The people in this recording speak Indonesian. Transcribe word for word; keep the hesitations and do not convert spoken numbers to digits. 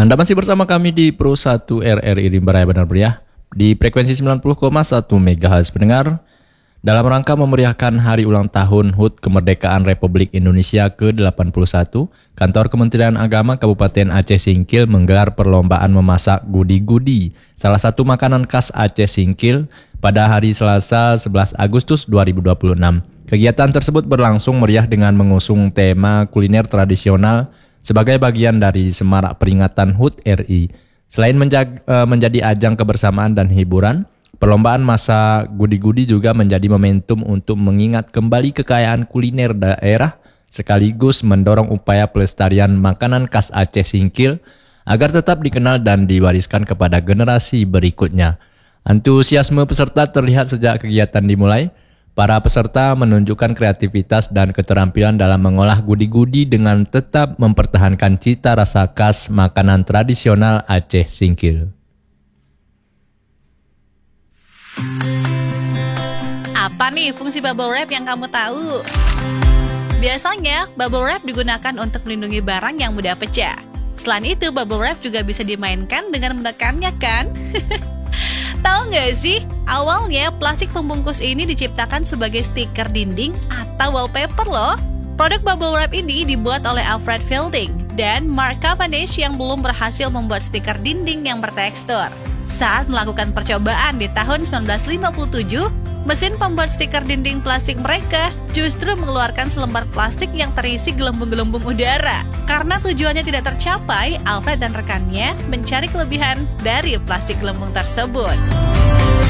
Anda masih bersama kami di Pro satu R R I Rimba Raya Bandar Meriah di frekuensi sembilan puluh koma satu megahertz pendengar. Dalam rangka memeriahkan hari ulang tahun H U T Kemerdekaan Republik Indonesia ke delapan puluh satu, Kantor Kementerian Agama Kabupaten Aceh Singkil menggelar perlombaan memasak gudi-gudi, salah satu makanan khas Aceh Singkil, pada hari Selasa sebelas Agustus dua ribu dua puluh enam. Kegiatan tersebut berlangsung meriah dengan mengusung tema kuliner tradisional sebagai bagian dari semarak peringatan H U T R I. Selain menjag, uh, menjadi ajang kebersamaan dan hiburan, perlombaan masak gudi-gudi juga menjadi momentum untuk mengingat kembali kekayaan kuliner daerah sekaligus mendorong upaya pelestarian makanan khas Aceh Singkil agar tetap dikenal dan diwariskan kepada generasi berikutnya. Antusiasme peserta terlihat sejak kegiatan dimulai. Para peserta menunjukkan kreativitas dan keterampilan dalam mengolah gudi-gudi dengan tetap mempertahankan cita rasa khas makanan tradisional Aceh Singkil. Apa nih fungsi bubble wrap yang kamu tahu? Biasanya, bubble wrap digunakan untuk melindungi barang yang mudah pecah. Selain itu, bubble wrap juga bisa dimainkan dengan menekannya kan? Tahu nggak sih, awalnya plastik pembungkus ini diciptakan sebagai stiker dinding atau wallpaper loh. Produk bubble wrap ini dibuat oleh Alfred Fielding dan Mark Cavendish yang belum berhasil membuat stiker dinding yang bertekstur. Saat melakukan percobaan di tahun sembilan belas lima puluh tujuh, mesin pembuat stiker dinding plastik mereka justru mengeluarkan selembar plastik yang terisi gelembung-gelembung udara. Karena tujuannya tidak tercapai, Alfred dan rekannya mencari kelebihan dari plastik gelembung tersebut.